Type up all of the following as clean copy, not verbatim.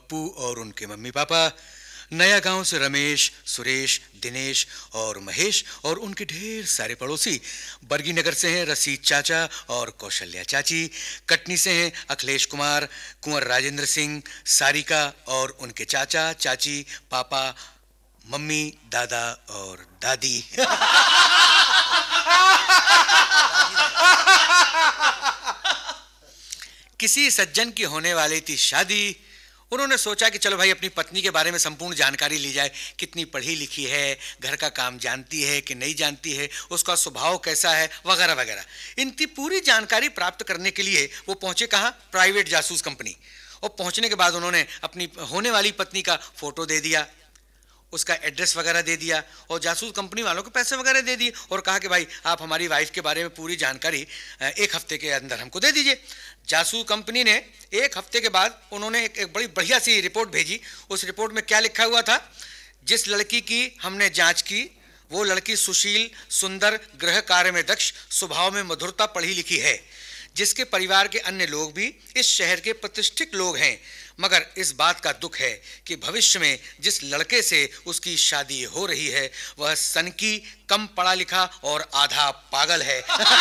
पप्पू और उनके mummy papa, नया गांव से रमेश, सुरेश, दिनेश और महेश और उनके ढेर सारे पड़ोसी, बरगी नगर से हैं रसीद चाचा और कौशल्या चाची, कटनी से हैं अखिलेश कुमार, कुंवर राजेंद्र सिंह, सारिका और उनके चाचा चाची, पापा, मम्मी, दादा और दादी। किसी सज्जन की होने वाली थी शादी। उन्होंने सोचा कि चलो भाई अपनी पत्नी के बारे में संपूर्ण जानकारी ली जाए, कितनी पढ़ी लिखी है, घर का काम जानती है कि नहीं जानती है, उसका स्वभाव कैसा है, वगैरह वगैरह। इनकी पूरी जानकारी प्राप्त करने के लिए वो पहुंचे कहाँ? प्राइवेट जासूस कंपनी। और पहुंचने के बाद उन्होंने अपनी होने वाली पत्नी का फोटो दे दिया, उसका एड्रेस वगैरह दे दिया और जासूस कंपनी वालों को पैसे वगैरह दे दिए और कहा कि भाई आप हमारी वाइफ के बारे में पूरी जानकारी 1 हफ्ते के अंदर हमको दे दीजिए। जासूस कंपनी ने 1 हफ्ते के बाद उन्होंने एक बड़ी बढ़िया सी रिपोर्ट भेजी। उस रिपोर्ट में क्या लिखा हुआ था? जिस लड़की की हमने जांच की वो लड़की सुशील, सुंदर, गृह कार्य में दक्ष, स्वभाव में मधुरता, पढ़ी लिखी है, जिसके परिवार के अन्य लोग भी इस शहर के प्रतिष्ठित लोग हैं। मगर इस बात का दुख है कि भविष्य में जिस लड़के से उसकी शादी हो रही है वह सनकी, कम पढ़ा लिखा और आधा पागल है।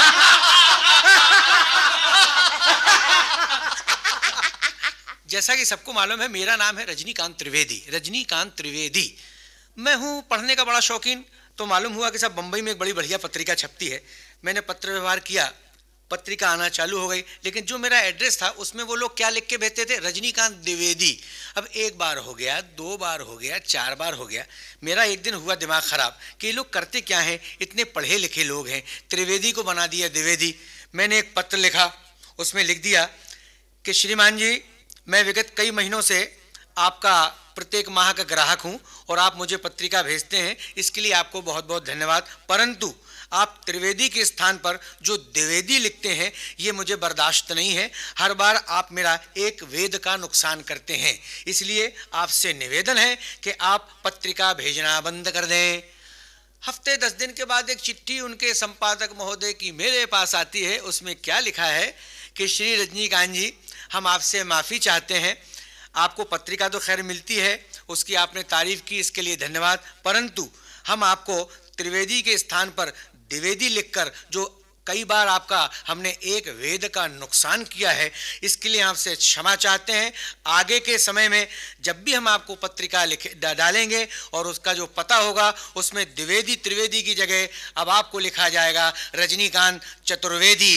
जैसा कि सबको मालूम है, मेरा नाम है रजनीकांत त्रिवेदी। रजनीकांत त्रिवेदी मैं हूँ। पढ़ने का बड़ा शौकीन। तो मालूम हुआ कि सब बंबई में एक बड़ी बढ़िया पत्रिका छपती है। मैंने पत्र व्यवहार किया, पत्रिका आना चालू हो गई, लेकिन जो मेरा एड्रेस था उसमें वो लोग क्या लिख के भेजते थे? रजनीकांत द्विवेदी। अब 1 बार हो गया, 2 बार हो गया, 4 बार हो गया। मेरा एक दिन हुआ दिमाग खराब कि ये लोग करते क्या हैं, इतने पढ़े लिखे लोग हैं, त्रिवेदी को बना दिया द्विवेदी। मैंने एक पत्र लिखा, उसमें लिख दिया कि श्रीमान जी, मैं विगत कई महीनों से आपका प्रत्येक माह का ग्राहक हूं और आप मुझे पत्रिका भेजते हैं, इसके लिए आपको बहुत बहुत धन्यवाद। परंतु आप त्रिवेदी के स्थान पर जो द्विवेदी लिखते हैं ये मुझे बर्दाश्त नहीं है। हर बार आप मेरा एक वेद का नुकसान करते हैं, इसलिए आपसे निवेदन है कि आप पत्रिका भेजना बंद कर दें। हफ्ते 10 दिन के बाद एक चिट्ठी उनके संपादक महोदय की मेरे पास आती है। उसमें क्या लिखा है कि श्री रजनीकांत जी, हम आपसे माफ़ी चाहते हैं। आपको पत्रिका तो खैर मिलती है, उसकी आपने तारीफ की, इसके लिए धन्यवाद, परंतु हम आपको त्रिवेदी के स्थान पर द्विवेदी लिखकर जो कई बार आपका हमने एक वेद का नुकसान किया है, इसके लिए आपसे क्षमा चाहते हैं। आगे के समय में जब भी हम आपको पत्रिका डालेंगे और उसका जो पता होगा उसमें द्विवेदी त्रिवेदी की जगह अब आपको लिखा जाएगा रजनीकांत चतुर्वेदी।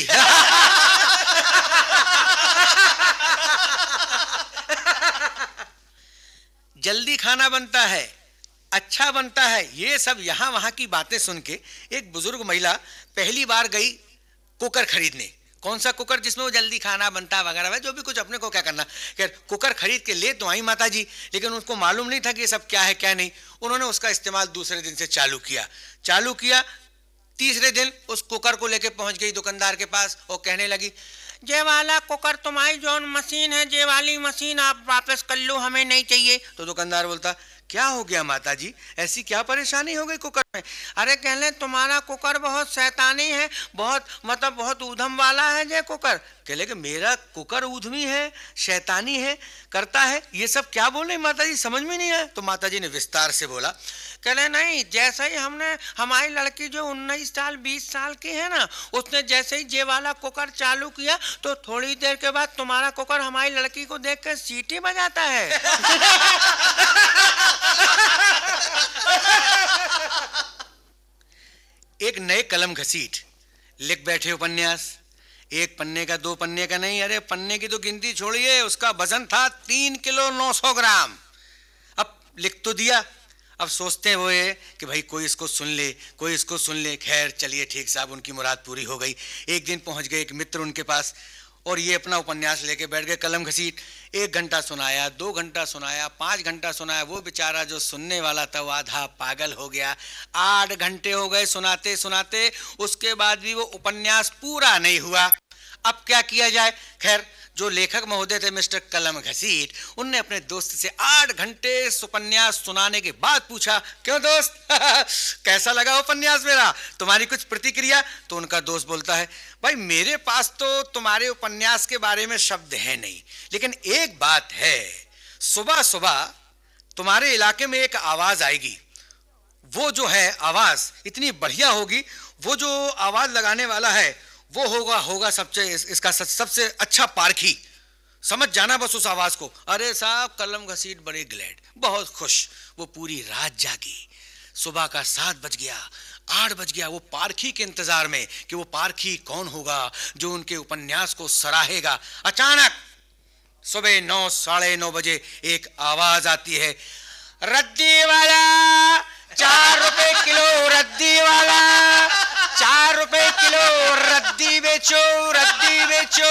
जल्दी खाना बनता है, अच्छा बनता है, ये सब यहाँ वहाँ की बातें सुन के एक बुजुर्ग महिला पहली बार गई कुकर खरीदने। कौन सा कुकर? जिसमें वो जल्दी खाना बनता वगैरह, जो भी कुछ, अपने को क्या करना। खैर कुकर खरीद के ले तो आई माता जी, लेकिन उनको मालूम नहीं था कि ये सब क्या है क्या नहीं। उन्होंने उसका इस्तेमाल दूसरे दिन से चालू किया। तीसरे दिन उस कुकर को लेके पहुंच गई दुकानदार के पास और कहने लगी, ये वाला कुकर तुम्हारी जौन मशीन है, ये वाली मशीन आप वापस कर लो, हमें नहीं चाहिए। तो दुकानदार बोलता, क्या हो गया माता जी, ऐसी क्या परेशानी हो गई कुकर में? अरे कहले तुम्हारा कुकर बहुत शैतानी है, बहुत ऊधम वाला है ये कुकर। कहले कि मेरा कुकर ऊधमी है, शैतानी है, करता है, ये सब क्या बोल रहे माता जी, समझ में नहीं आया। तो माता जी ने विस्तार से बोला, कहले नहीं, जैसे ही हमने हमारी लड़की जो 19 साल 20 साल की है ना, उसने जैसे ही ये वाला कुकर चालू किया तो थोड़ी देर के बाद तुम्हारा कुकर हमारी लड़की को देख कर सीटी बजाता है। एक नए कलम घसीट लिख बैठे उपन्यास। 1 पन्ने का, 2 पन्ने का नहीं, अरे पन्ने की तो गिनती छोड़िए, उसका वजन था 3 किलो 900 ग्राम। अब लिख तो दिया, अब सोचते हैं वो ये कि भाई कोई इसको सुन ले। खैर चलिए ठीक साहब, उनकी मुराद पूरी हो गई। एक दिन पहुंच गए एक मित्र उनके पास और ये अपना उपन्यास लेके बैठ गए कलम घसीट। 1 घंटा सुनाया, 2 घंटा सुनाया, 5 घंटा सुनाया। वो बेचारा जो सुनने वाला था वो आधा पागल हो गया। 8 घंटे हो गए सुनाते सुनाते, उसके बाद भी वो उपन्यास पूरा नहीं हुआ। अब क्या किया जाए? खैर जो लेखक महोदय थे मिस्टर कलम घसीट, उनने अपने दोस्त से 8 घंटे उपन्यास सुनाने के बाद पूछा, क्यों दोस्त कैसा लगा उपन्यास मेरा, तुम्हारी कुछ प्रतिक्रिया? तो उनका दोस्त बोलता है, भाई मेरे पास तो तुम्हारे उपन्यास के बारे में शब्द है नहीं, लेकिन एक बात है, सुबह सुबह तुम्हारे इलाके में एक आवाज आएगी, वो जो है आवाज इतनी बढ़िया होगी, वो जो आवाज लगाने वाला है वो होगा होगा सबसे इसका सबसे अच्छा पारखी। समझ जाना बस उस आवाज को। अरे साहब कलम घसीट बड़े ग्लैड, बहुत खुश। वो पूरी रात जागी। सुबह का 7 बज गया, 8 बज गया, वो पारखी के इंतजार में कि वो पारखी कौन होगा जो उनके उपन्यास को सराहेगा। अचानक सुबह 9 साढ़े 9 बजे एक आवाज आती है, रद्दी वाला 4 रुपए किलो, रद्दी वाला 4 रुपए किलो, रद्दी बेचो, रद्दी बेचो।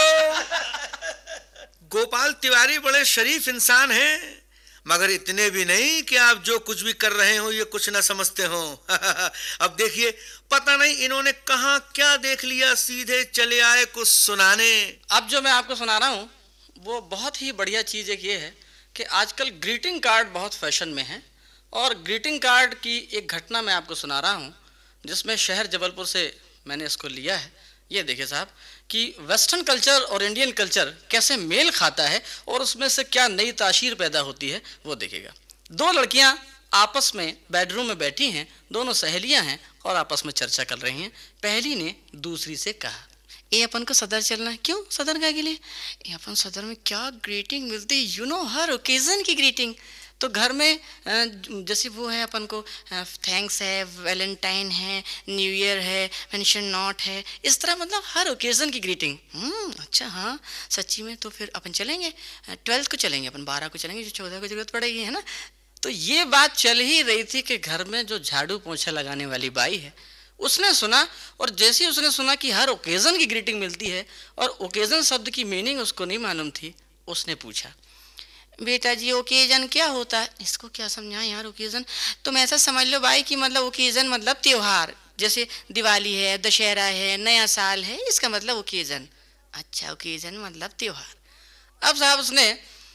गोपाल तिवारी बड़े शरीफ इंसान हैं, मगर इतने भी नहीं कि आप जो कुछ भी कर रहे हो ये कुछ ना समझते हो। अब देखिए, पता नहीं इन्होंने कहां क्या देख लिया, सीधे चले आए कुछ सुनाने। अब जो मैं आपको सुना रहा हूं वो बहुत ही बढ़िया चीज़ एक ये है कि आजकल ग्रीटिंग कार्ड बहुत फैशन में है, और ग्रीटिंग कार्ड की एक घटना मैं आपको सुना रहा हूं जिसमें शहर जबलपुर से मैंने इसको लिया है। ये देखिए साहब कि वेस्टर्न कल्चर और इंडियन कल्चर कैसे मेल खाता है और उसमें से क्या नई तासीर पैदा होती है वो देखिएगा। 2 लड़कियां आपस में बेडरूम में बैठी हैं, दोनों सहेलियां हैं और आपस में चर्चा कर रही हैं। पहली ने दूसरी से कहा, ये अपन को सदर चलना है। क्यों सदर का के लिए? ये अपन सदर में क्या ग्रीटिंग मिलती है, यू नो हर ओकेजन की ग्रीटिंग। तो घर में जैसे वो है अपन को थैंक्स है, वैलेंटाइन है, न्यू ईयर है, मेंशन नॉट है, इस तरह मतलब हर ओकेजन की ग्रीटिंग। अच्छा हाँ सच्ची में, तो फिर अपन चलेंगे 12 को चलेंगे, अपन 12 को चलेंगे, जो 14 को जरूरत पड़ेगी, है ना। तो ये बात चल ही रही थी कि घर में जो झाड़ू पोछा लगाने वाली बाई है उसने सुना, और जैसे ही उसने सुना कि हर ओकेजन की ग्रीटिंग मिलती है और ओकेजन शब्द की मीनिंग उसको नहीं मालूम थी, उसने पूछा, बेटा जी ओकेजन क्या होता है? इसको क्या समझाएं यार ओकेजन? तुम ऐसा समझ लो भाई कि मतलब ओकेजन मतलब त्योहार, जैसे दिवाली है, दशहरा है, नया साल है, इसका मतलब ओकेजन। अच्छा ओकेजन मतलब त्योहार। अब साहब उसने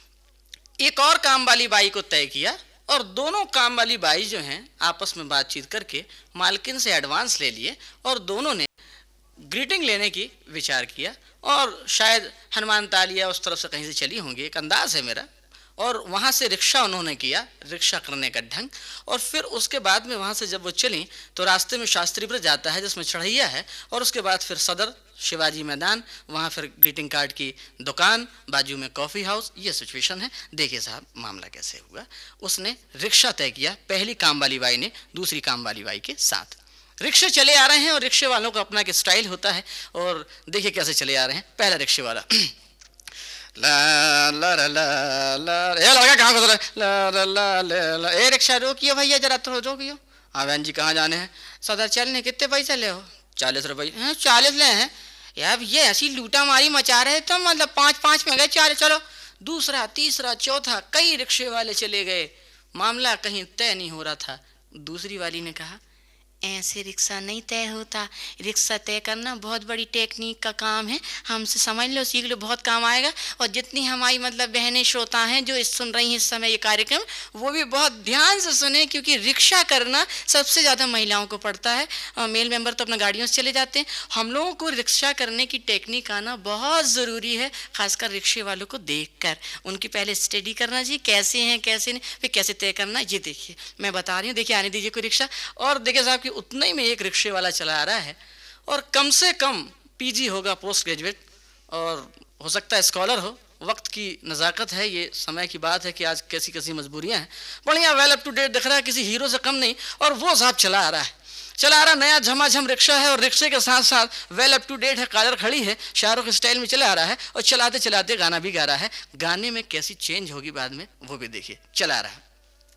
एक और काम वाली बाई को तय किया, और दोनों काम वाली बाई जो हैं आपस में बातचीत करके मालकिन से एडवांस ले लिए, और दोनों ने ग्रीटिंग लेने की विचार किया। और शायद हनुमान तालिया उस तरफ से कहीं से चली होंगी, एक अंदाज है मेरा। और वहाँ से रिक्शा उन्होंने किया, रिक्शा करने का ढंग। और फिर उसके बाद में वहाँ से जब वो चली तो रास्ते में शास्त्री ब्रिज जाता है जिसमें चढ़ैया है, और उसके बाद फिर सदर, शिवाजी मैदान, वहाँ फिर ग्रीटिंग कार्ड की दुकान, बाजू में कॉफ़ी हाउस। ये सिचुएशन है। देखिए साहब मामला कैसे हुआ। उसने रिक्शा तय किया, पहली काम वाली बाई ने दूसरी काम वाली बाई के साथ। रिक्शे चले आ रहे हैं और रिक्शे वालों का अपना एक स्टाइल होता है, और देखिए कैसे चले आ रहे हैं। पहला रिक्शे वाला ला ला ला ला ला, ए लड़का कहाँ गुजरा? ला ला ला ला ला, ए रिक्शा रोकियो भैया जरा, तो रोकियो। हाँ बहन जी कहाँ जाने हैं? सदर चलने। कितने पैसे ले हो? 40 रुपये। हैं 40 ले हैं यार? ये ऐसी लूटा मारी मचा रहे तो मतलब 5-5 में गए 4, चलो। दूसरा, तीसरा, चौथा, कई रिक्शे वाले चले गए, मामला कहीं तय नहीं हो रहा था। दूसरी वाली ने कहा, ऐसे रिक्शा नहीं तय होता, रिक्शा तय करना बहुत बड़ी टेक्निक का काम है, हमसे समझ लो, सीख लो, बहुत काम आएगा। और जितनी हमारी मतलब बहनें श्रोता हैं जो सुन रही हैं इस समय ये कार्यक्रम, वो भी बहुत ध्यान से सुने, क्योंकि रिक्शा करना सबसे ज़्यादा महिलाओं को पड़ता है, और मेल मेंबर तो अपना गाड़ियों से चले जाते हैं। हम लोगों को रिक्शा करने की टेक्निक आना बहुत ज़रूरी है, खासकर रिक्शे वालों को देख कर उनकी पहले स्टडी करना चाहिए, कैसे हैं कैसे नहीं, फिर कैसे तय करना। ये देखिए मैं बता रही हूँ, देखिए आने दीजिए कोई रिक्शा। और देखिए साहब उतने ही में एक रिक्शे वाला चला आ रहा है, और कम से कम पीजी होगा, पोस्ट ग्रेजुएट, और हो सकता है स्कॉलर हो। वक्त की नज़ाकत है, ये समय की बात है कि आज कैसी कैसी मजबूरियां हैं। बढ़िया वेल अप टू डेट दिख रहा है, किसी हीरो से कम नहीं। और वो साहब चला आ रहा है, चला आ रहा, नया झमाझम रिक्शा है, और रिक्शे के साथ साथ वेल अप टू डेट है, कॉलर खड़ी है, शाहरुख स्टाइल में चला आ रहा है, और चलाते चलाते गाना भी गा रहा है। गाने में कैसी चेंज होगी बाद में वो भी देखिए। चला आ रहा है,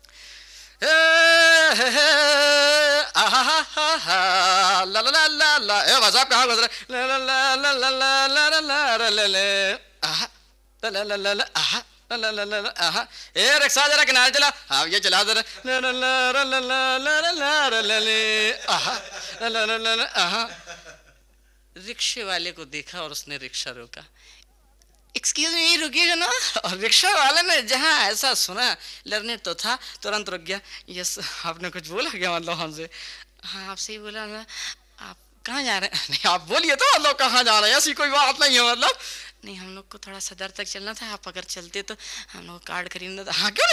ला ला ला ला ला, ए वज़ाब कहाँ गुजरा? ला ला ला ला ला ला ला ला ला ला ला, आहा ला ला ला ला ला, आहा ला ला ला ला, आहा। ए रिक्शा जरा किनारे चला, हाँ ये चला जरा, ला ला ला ला ला ला ला ला ला ले, आहा ला ला ला ला ला, आहा। रिक्शे वाले को देखा और उसने रिक्शा रोका। एक्सक्यूज मी, रुकिएगा ना। और रिक्शा वाले ने जहाँ ऐसा सुना, लर्नर तो था, तुरंत रुक गया। यस आपने कुछ बोला क्या मतलब हमसे? हाँ आपसे ही बोला ना, आप कहाँ जा रहे हैं? नहीं आप बोलिए तो, मतलब कहाँ जा रहे हैं, ऐसी कोई बात नहीं है मतलब। नहीं हम लोग को थोड़ा सदर तक चलना था, आप अगर चलते तो हम लोग कार्ड खरीदना था। हाँ क्यों